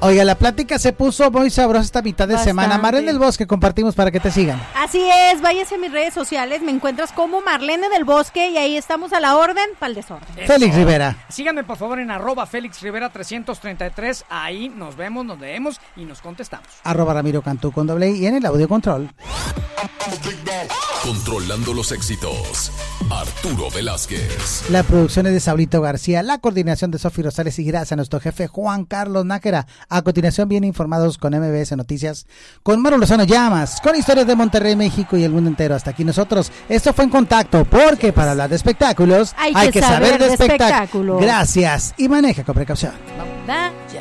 Oiga, la plática se puso muy sabrosa esta mitad de semana. Marlene del Bosque, compartimos para que te sigan. Así es, váyase a mis redes sociales, me encuentras como Marlene del Bosque y ahí estamos a la orden para el desorden. Félix Rivera. Síganme por favor en @FélixRivera333, ahí nos vemos, nos leemos y nos contestamos. @Ramiro Cantú con doble I y en el audio control. Controlando los éxitos, Arturo Velázquez. La producción es de Saulito García, la coordinación de Sofi Rosales y gracias a nuestro jefe Juan Carlos Nájera. A continuación, bien informados con MBS Noticias, con Maru Lozano Llamas, con historias de Monterrey, México y el mundo entero. Hasta aquí nosotros. Esto fue En Contacto, porque para hablar de espectáculos hay que saber de espectáculos. Gracias y maneja con precaución. Da.